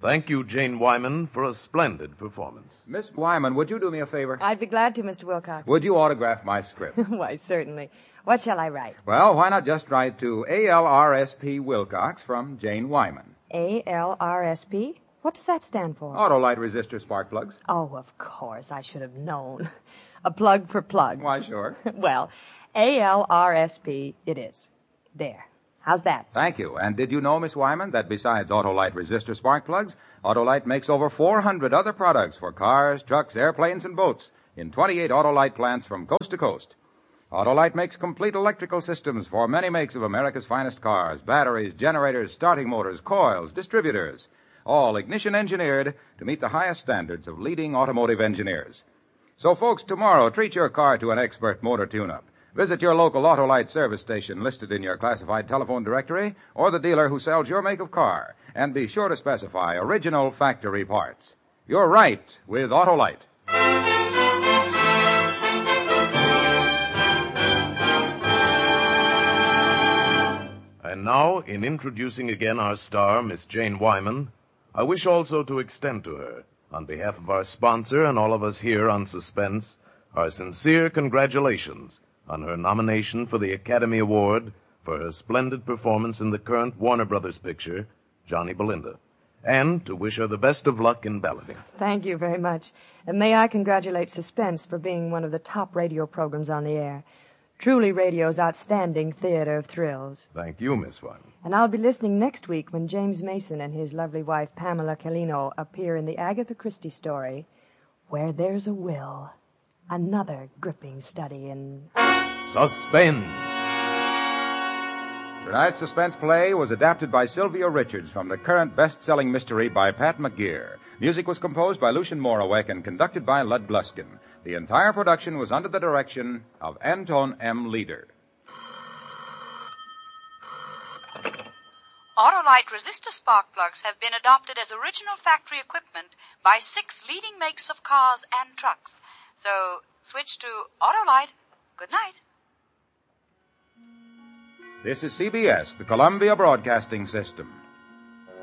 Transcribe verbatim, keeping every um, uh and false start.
Thank you, Jane Wyman, for a splendid performance. Miss Wyman, would you do me a favor? I'd be glad to, Mister Wilcox. Would you autograph my script? Why, certainly. What shall I write? Well, why not just write to A L R S P Wilcox from Jane Wyman? A L R S P? What does that stand for? Autolite resistor spark plugs. Oh, of course. I should have known. A plug for plugs. Why, sure. Well, A L R S P it is. There. How's that? Thank you. And did you know, Miss Wyman, that besides Autolite resistor spark plugs, Autolite makes over four hundred other products for cars, trucks, airplanes, and boats in twenty-eight Autolite plants from coast to coast. Autolite makes complete electrical systems for many makes of America's finest cars, batteries, generators, starting motors, coils, distributors, all ignition engineered to meet the highest standards of leading automotive engineers. So, folks, tomorrow, treat your car to an expert motor tune-up. Visit your local Autolite service station listed in your classified telephone directory or the dealer who sells your make of car, and be sure to specify original factory parts. You're right with Autolite. And now, in introducing again our star, Miss Jane Wyman, I wish also to extend to her, on behalf of our sponsor and all of us here on Suspense, our sincere congratulations on her nomination for the Academy Award for her splendid performance in the current Warner Brothers picture, Johnny Belinda, and to wish her the best of luck in balloting. Thank you very much. And may I congratulate Suspense for being one of the top radio programs on the air. Truly radio's outstanding theater of thrills. Thank you, Miss Wyman. And I'll be listening next week when James Mason and his lovely wife, Pamela Calino, appear in the Agatha Christie story, Where There's a Will. Another gripping study in Suspense. Tonight's suspense play was adapted by Sylvia Richards from the current best-selling mystery by Pat McGear. Music was composed by Lucien Moraweck and conducted by Lud Gluskin. The entire production was under the direction of Anton M. Leader. Autolite resistor spark plugs have been adopted as original factory equipment by six leading makes of cars and trucks. So, switch to Autolite. Good night. This is C B S, the Columbia Broadcasting System.